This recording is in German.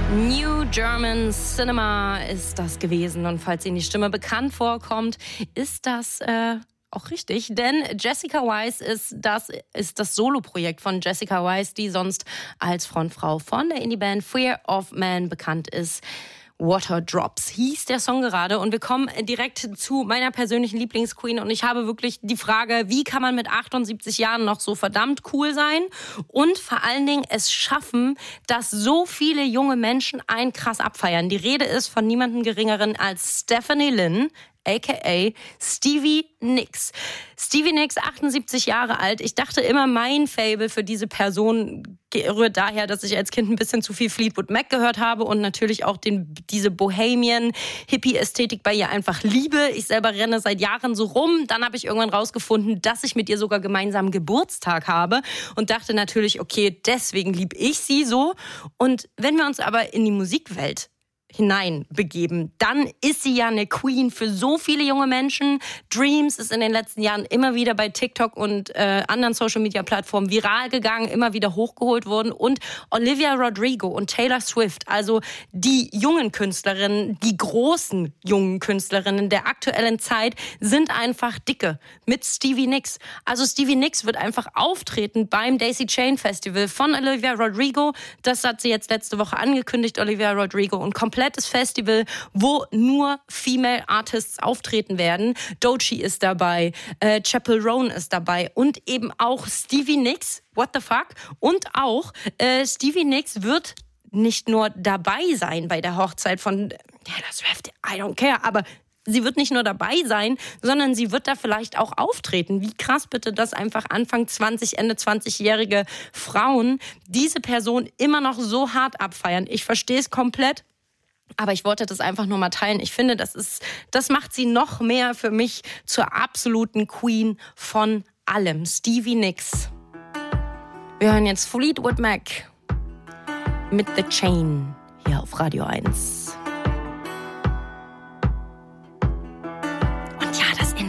New German Cinema ist das gewesen. Und falls Ihnen die Stimme bekannt vorkommt, ist das auch richtig. Denn Jessica Wise ist das Soloprojekt von Jessica Wise, die sonst als Frontfrau von der Indie-Band Fear of Man bekannt ist. Water Drops hieß der Song gerade und wir kommen direkt zu meiner persönlichen Lieblingsqueen und ich habe wirklich die Frage, wie kann man mit 78 Jahren noch so verdammt cool sein und vor allen Dingen es schaffen, dass so viele junge Menschen einen krass abfeiern. Die Rede ist von niemandem Geringeren als Stephanie Lynn, a.k.a. Stevie Nicks. Stevie Nicks, 78 Jahre alt. Ich dachte immer, mein Faible für diese Person rührt daher, dass ich als Kind ein bisschen zu viel Fleetwood Mac gehört habe und natürlich auch diese Bohemian-Hippie-Ästhetik bei ihr einfach liebe. Ich selber renne seit Jahren so rum. Dann habe ich irgendwann rausgefunden, dass ich mit ihr sogar gemeinsam Geburtstag habe und dachte natürlich, okay, deswegen liebe ich sie so. Und wenn wir uns aber in die Musikwelt hineinbegeben, dann ist sie ja eine Queen für so viele junge Menschen. Dreams ist in den letzten Jahren immer wieder bei TikTok und anderen Social-Media-Plattformen viral gegangen, immer wieder hochgeholt worden. Und Olivia Rodrigo und Taylor Swift, also die jungen Künstlerinnen, die großen jungen Künstlerinnen der aktuellen Zeit, sind einfach dicke mit Stevie Nicks. Also Stevie Nicks wird einfach auftreten beim Daisy Chain Festival von Olivia Rodrigo. Das hat sie jetzt letzte Woche angekündigt, Olivia Rodrigo, und komplettes Festival, wo nur Female Artists auftreten werden. Doechii ist dabei, Chappell Roan ist dabei und eben auch Stevie Nicks, what the fuck? Und auch Stevie Nicks wird nicht nur dabei sein bei der Hochzeit von Taylor Swift, I don't care, aber sie wird nicht nur dabei sein, sondern sie wird da vielleicht auch auftreten. Wie krass bitte, dass einfach Anfang 20, Ende 20-jährige Frauen diese Person immer noch so hart abfeiern. Ich verstehe es komplett. Aber ich wollte das einfach nur mal teilen. Ich finde, das macht sie noch mehr für mich zur absoluten Queen von allem. Stevie Nicks. Wir hören jetzt Fleetwood Mac mit The Chain hier auf Radio 1.